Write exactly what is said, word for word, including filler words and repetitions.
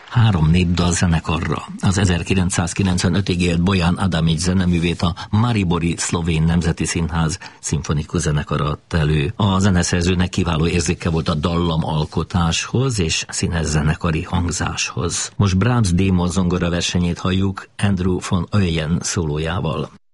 Három népdal zenekarra. Az ezerkilencszázkilencvenötig élt Bojan Adamics zeneművét a Maribori Szlovén Nemzeti Színház szimfonikus zenekara adta elő. A zeneszerzőnek kiváló érzéke volt a dallamalkotáshoz és színes zenekari hangzáshoz. Most Brahms démon zongora versenyét halljuk Andrew von Oyen szólójával.